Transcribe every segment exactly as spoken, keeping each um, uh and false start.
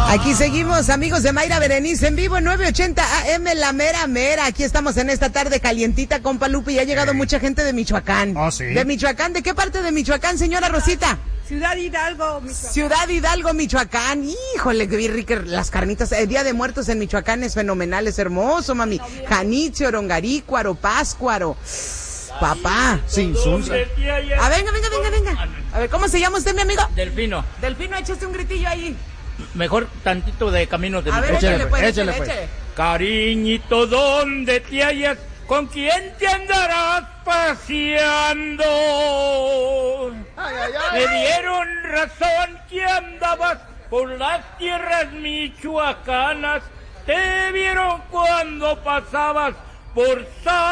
Aquí seguimos, amigos de Mayra Berenice, en vivo en nueve ochenta A M, la mera mera. Aquí estamos en esta tarde calientita, compa Lupe, y ha llegado sí. mucha gente de Michoacán. Oh, sí. ¿De Michoacán? ¿De qué parte de Michoacán, señora Rosita? Ciudad Hidalgo, Michoacán. Ciudad Hidalgo, Michoacán. Híjole, qué rica las carnitas. El Día de Muertos en Michoacán es fenomenal, es hermoso, mami. Janitzio, Orongarícuaro, Páscuaro. Papá. Sin Sunza. Ah, venga, venga, venga, venga. A ver, ¿cómo se llama usted, mi amigo? Delfino. Delfino, échate un gritillo ahí. Mejor tantito de camino de A ver, échale, échale, pues, échale, échale, pues. échale. Cariñito, ¿dónde te hallas? ¿Con quién te andarás paseando? Ay, ay, ay. Me dieron razón que andabas por las tierras michoacanas. Te vieron cuando pasabas por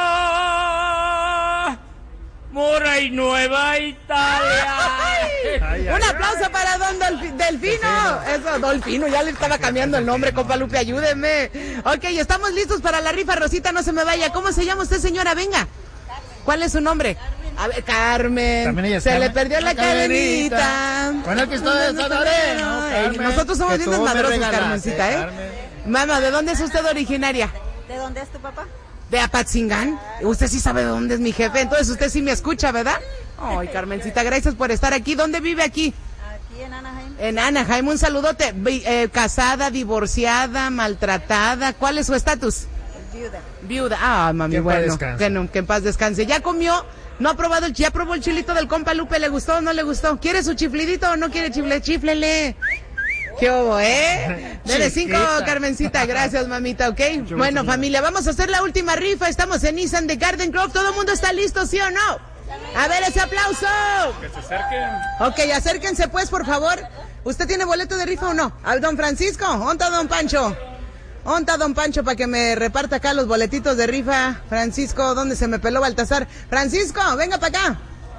Zamora y Nueva Italia. Ay, ay, Un ay. aplauso para don Dolfi- Delfino. Eso, Dolfino, ya le estaba cambiando el nombre, compa Lupe, ayúdeme. Ok, estamos listos para la rifa, Rosita, no se me vaya. ¿Cómo se llama usted, señora? Venga. ¿Cuál es su nombre? A ver, Carmen. También ella es se Carmen. le perdió la La cadenita. cadenita. Bueno, aquí está de Sanareno, Ay, Carmen, nosotros somos que bien tú me desmadrosos, regalaste, Carmencita, ¿eh? Carmen. Mamá, ¿de dónde es usted originaria? ¿De dónde es tu papá? ¿De Apatzingán? Usted sí sabe de dónde es mi jefe, entonces usted sí me escucha, ¿verdad? Ay, Carmencita, gracias por estar aquí. ¿Dónde vive aquí? Aquí en Anaheim. En Anaheim, un saludote. Vi- eh, casada, divorciada, maltratada. ¿Cuál es su estatus? Viuda. Viuda. Ah, mami, Que en paz bueno. descanse. Que, no, que en paz descanse. ¿Ya comió? ¿No ha probado el, ya probó el chilito del compa Lupe? ¿Le gustó o no le gustó? ¿Quiere su chiflidito o no quiere chifle? Chiflele. ¿Qué hubo, eh? Dele cinco, Chiquita. Carmencita. Gracias, mamita, ¿ok? Mucho Bueno, gusto. familia, vamos a hacer la última rifa. Estamos en Nissan de Garden Grove. ¿Todo el mundo está listo, sí o no? A ver, ese aplauso. Que se acerquen. Ok, acérquense pues, por favor. ¿Usted tiene boleto de rifa o no? ¿A don Francisco? ¿Onta don Pancho? ¿Onta don Pancho para que me reparta acá los boletitos de rifa? Francisco, ¿dónde se me peló Baltasar? Francisco, venga para acá.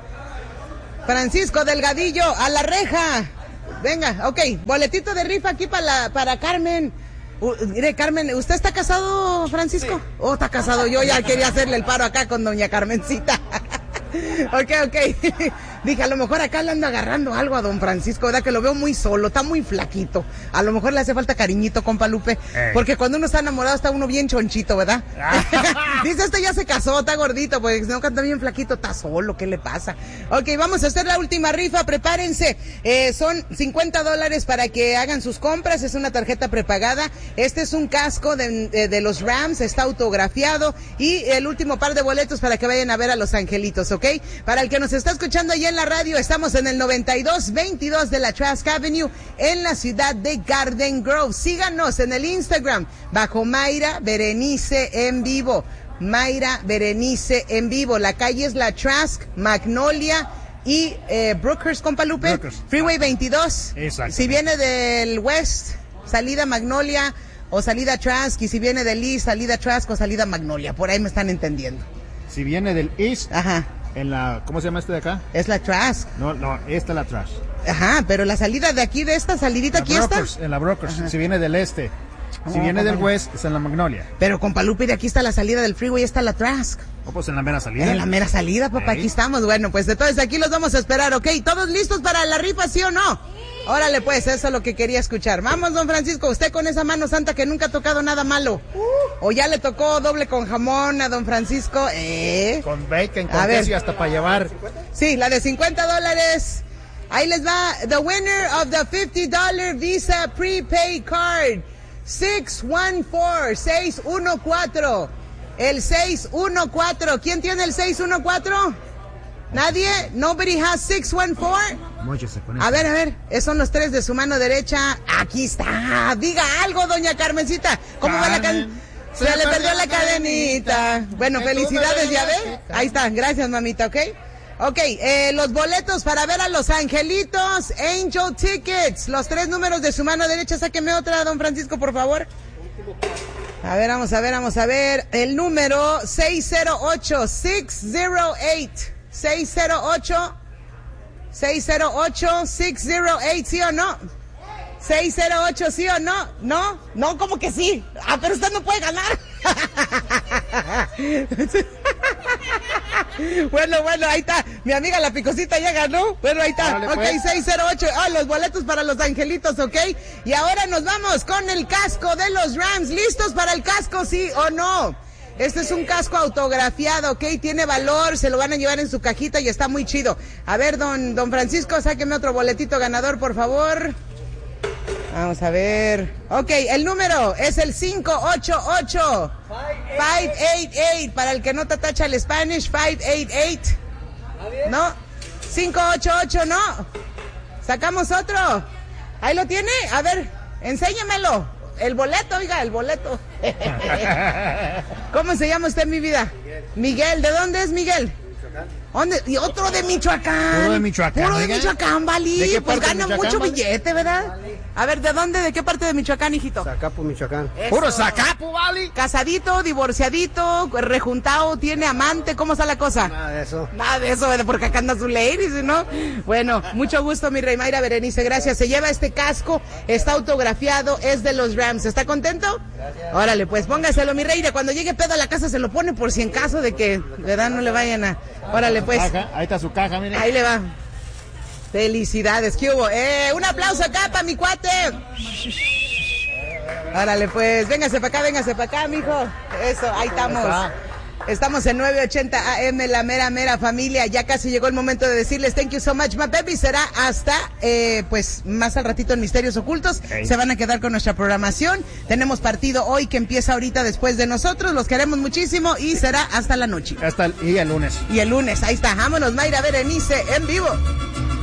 Francisco Delgadillo, a la reja. Venga, ok, boletito de rifa aquí para la, para Carmen. Uh, mire, Carmen, ¿usted está casado, Francisco? Sí. Oh, está casado. Yo ya quería hacerle el paro acá con doña Carmencita. Ok, ok. Dije, a lo mejor acá le ando agarrando algo a don Francisco, ¿verdad? Que lo veo muy solo, está muy flaquito. A lo mejor le hace falta cariñito, compa Lupe. Ey. Porque cuando uno está enamorado está uno bien chonchito, ¿verdad? Dice, este ya se casó, está gordito, porque si no canta bien flaquito, está solo, ¿qué le pasa? Ok, vamos a hacer la última rifa, prepárense. Eh, son cincuenta dólares para que hagan sus compras, es una tarjeta prepagada. Este es un casco de, de, de los Rams, está autografiado. Y el último par de boletos para que vayan a ver a los angelitos, ¿ok? Para el que nos está escuchando allá en la radio, estamos en el noventa y dos veintidós de la Trask Avenue en la ciudad de Garden Grove. Síganos en el Instagram bajo Mayra Berenice en vivo. Mayra Berenice en vivo. La calle es la Trask, Magnolia y eh, Brookhurst, compa Lupe. Brookhurst. Freeway veintidós. Exacto. Si viene del West, salida Magnolia o salida Trask, y si viene del East, salida Trask o salida Magnolia. Por ahí me están entendiendo. Si viene del East, Ajá. en la, ¿cómo se llama este de acá? Es la Trask. No, no, esta es la trash. Ajá, pero la salida de aquí, de esta salidita La aquí está. Brokers, en la Brokers. Ajá. Si viene del este. Si Oh, viene del compadre. West, es en la Magnolia. Pero con Palupi de aquí está la salida del freeway, está la Trask. O pues en la mera salida. En la mera salida, papá, Ey. aquí estamos. Bueno, pues entonces aquí los vamos a esperar, ¿ok? ¿Todos listos para la rifa, sí o no? Órale, pues, eso es lo que quería escuchar. Vamos, don Francisco, usted con esa mano santa que nunca ha tocado nada malo. O ya le tocó doble con jamón a don Francisco, ¿eh? Con bacon, A con ver. queso y hasta para llevar. Sí, la de cincuenta dólares. Ahí les va. The winner of the fifty dollar Visa prepaid card. seis uno cuatro, seis uno cuatro. El seis uno cuatro. ¿Quién tiene el seis uno cuatro? ¿Nadie? Nobody has six one four. Móchese con A eso. ver, a ver, esos son los tres de su mano derecha. Aquí está. Diga algo, doña Carmencita. ¿Cómo va la Carmen, can... Se le perdió la cadenita. Bueno, Que tú felicidades, me ya ve. regalaste. Ahí está, gracias, mamita, ¿ok? Ok, eh, los boletos para ver a los angelitos, Angel Tickets. Los tres números de su mano derecha. Sáqueme otra, don Francisco, por favor. A ver, vamos a ver, vamos a ver. El número seis cero ocho, seis cero ocho. seis cero ocho. seis cero ocho, seis cero ocho, ¿sí o no? seis cero ocho, ¿sí o no? ¿No? No, ¿cómo que sí? Ah, pero usted no puede ganar. Bueno, bueno, ahí está. Mi amiga la Picosita ya ganó. Bueno, ahí está. Dale, ok, pues. seis cero ocho. Ah, los boletos para los angelitos, ok. Y ahora nos vamos con el casco de los Rams. ¿Listos para el casco, sí o no? Este es un casco autografiado, ok, tiene valor, se lo van a llevar en su cajita y está muy chido. A ver, don, don Francisco, sáqueme otro boletito ganador, por favor. Vamos a ver. Ok, el número es el cinco ocho ocho, cinco ocho ocho, para el que no te tacha el Spanish, cinco ocho ocho. ¿No? cinco ocho ocho, ¿no? ¿Sacamos otro? ¿Ahí lo tiene? A ver, enséñamelo. El boleto, oiga, el boleto. ¿Cómo se llama usted, mi vida? Miguel. Miguel, ¿de dónde es Miguel? Michoacán. ¿Dónde? Y otro de Michoacán. Puro de Michoacán. Puro de oiga. Michoacán, Vali. ¿De qué Pues parte de gana Michoacán, mucho Vali? billete, ¿verdad? A ver, ¿de dónde? ¿De qué parte de Michoacán, hijito? Zacapu, Michoacán. Eso. Puro Zacapu, vale. Casadito, divorciadito, rejuntado, tiene amante, ¿cómo está la cosa? Nada de eso. Nada de eso, ¿verdad? Porque acá anda su lady, ¿no? Bueno, mucho gusto, mi rey Mayra Berenice, gracias. Se lleva este casco, está autografiado, es de los Rams. ¿Está contento? Gracias. Órale, pues póngaselo, mi rey. Cuando llegue pedo a la casa se lo pone por si en caso de que, ¿verdad? No le vayan a... Órale, pues. Caja, ahí está su caja, mire. Ahí le va. Felicidades, ¿qué hubo? Eh, un aplauso acá para mi cuate. Órale, pues, véngase para acá, véngase para acá, mijo. Eso, ahí estamos. Estamos en nueve ochenta A M, la mera, mera familia. Ya casi llegó el momento de decirles thank you so much, my baby. Será hasta, eh, pues, más al ratito en Misterios Ocultos. Okay. Se van a quedar con nuestra programación. Tenemos partido hoy que empieza ahorita después de nosotros. Los queremos muchísimo y será hasta la noche. Hasta el, y el lunes. Y el lunes, ahí está. Vámonos, Mayra Berenice, en vivo.